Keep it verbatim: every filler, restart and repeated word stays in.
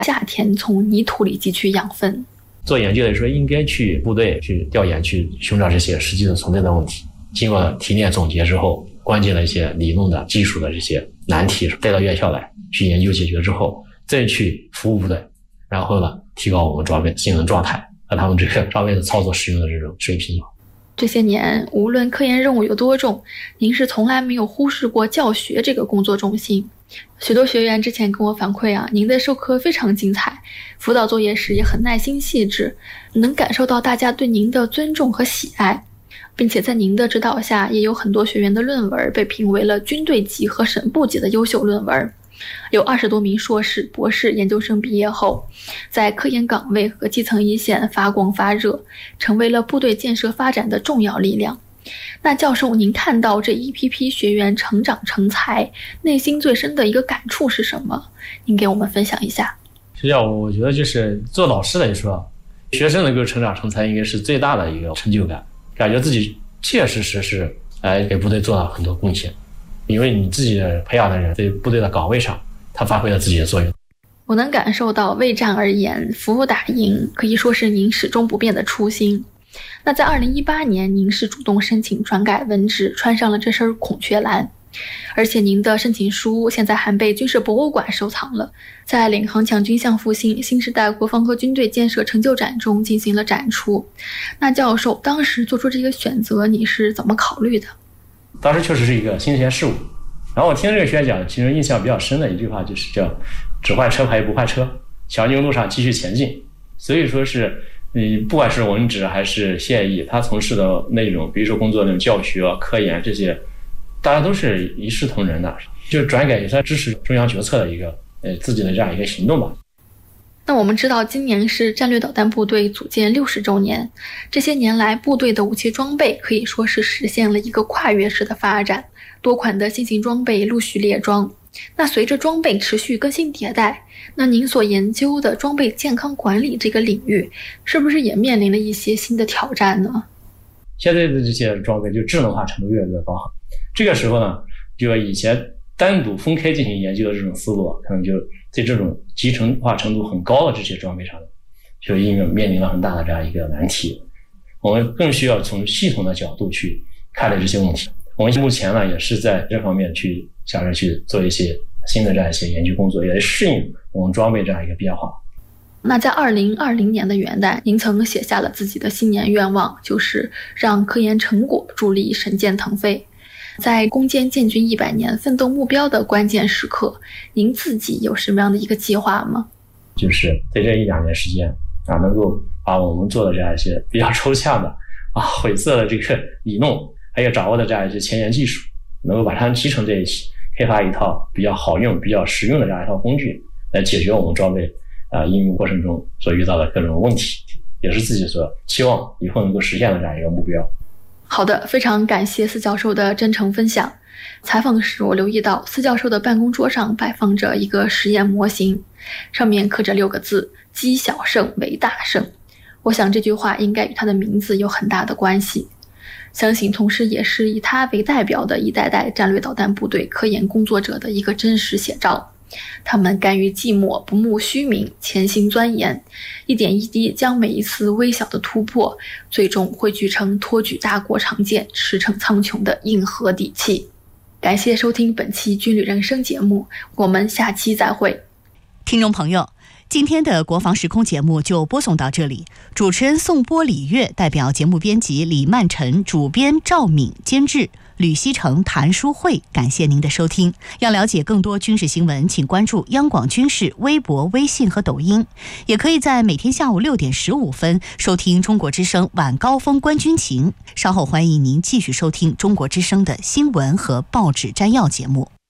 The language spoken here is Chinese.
夏天从泥土里汲取养分。 做研究的时候应该去部队去调研，去寻找这些实际的存在的问题，经过提炼总结之后，关键的一些理论的技术的这些难题带到院校来去研究解决之后，再去服务部队，然后呢提高我们装备性能状态和他们这个装备的操作使用的这种水平。 这些年无论科研任务有多重，您是从来没有忽视过教学这个工作重心。许多学员之前跟我反馈啊，您的授课非常精彩，辅导作业时也很耐心细致，能感受到大家对您的尊重和喜爱，并且在您的指导下，也有很多学员的论文被评为了军队级和省部级的优秀论文。有二十多名硕士、博士研究生毕业后，在科研岗位和基层一线发光发热，成为了部队建设发展的重要力量。那教授，您看到这一批批学员成长成才，内心最深的一个感触是什么？您给我们分享一下。 实际上我觉得就是做老师来说，学生能够成长成才应该是最大的一个成就感，感觉自己切实实是哎给部队做了很多贡献，因为你自己培养的人在部队的岗位上他发挥了自己的作用。 我能感受到为战而言，服务打赢可以说是您始终不变的初心。那在二零一八年，您是主动申请转改文职，穿上了这身孔雀蓝，而且您的申请书现在还被军事博物馆收藏了，在领航强军向复兴新时代国防和军队建设成就展中进行了展出。那教授当时做出这个选择，你是怎么考虑的？ 当时确实是一个新鲜事物，然后我听这个学员讲，其实印象比较深的一句话就是叫只换车牌不换车，强军路上继续前进。所以说是嗯，不管是文职还是现役，他从事的内容，比如说工作那种教学、科研这些，大家都是一视同仁的，就转改也算支持中央决策的一个呃自己的这样一个行动吧。 那我们知道，今年是战略导弹部队组建六十周年，这些年来部队的武器装备可以说是实现了一个跨越式的发展，多款的新型装备陆续列装。那随着装备持续更新迭代，那您所研究的装备健康管理这个领域，是不是也面临了一些新的挑战呢？ 现在的这些装备就智能化程度越来越高，这个时候呢，就以前单独分开进行研究的这种思路，可能就在这种集成化程度很高的这些装备上，就应用面临了很大的这样一个难题。我们更需要从系统的角度去看待这些问题。我们目前呢，也是在这方面去想着去做一些新的这样一些研究工作，也适应我们装备这样一个变化。 那在二零二零年的元旦，您曾写下了自己的新年愿望，就是让科研成果助力神剑腾飞。在攻坚建军一百年奋斗目标的关键时刻，您自己有什么样的一个计划吗？ 就是在这一两年时间啊，能够把我们做的这样一些比较抽象的啊晦涩的这个理论，还有掌握的这样一些前沿技术，能够把它们集成在一起，开发一套比较好用、比较实用的这样一套工具，来解决我们装备啊应用过程中所遇到的各种问题，也是自己所期望以后能够实现的这样一个目标。 好的，非常感谢司教授的真诚分享。采访时我留意到司教授的办公桌上摆放着一个实验模型，上面刻着六个字：积小胜为大胜。我想这句话应该与他的名字有很大的关系，相信同时也是以他为代表的一代代战略导弹部队科研工作者的一个真实写照。他们甘于寂寞，不慕虚名，潜心钻研，一点一滴将每一次微小的突破最终汇聚成托举大国长剑，驰骋苍穹的硬核底气。感谢收听本期军旅人生节目，我们下期再会。 听众朋友，今天的国防时空节目就播送到这里，主持人宋波、李月代表节目编辑李曼晨，主编赵敏，监制吕希成、谭书慧，感谢您的收听。要了解更多军事新闻，请关注央广军事微博、微信和抖音，也可以在每天下午六点十五分收听中国之声晚高峰观军情。稍后欢迎您继续收听中国之声的新闻和报纸摘要节目。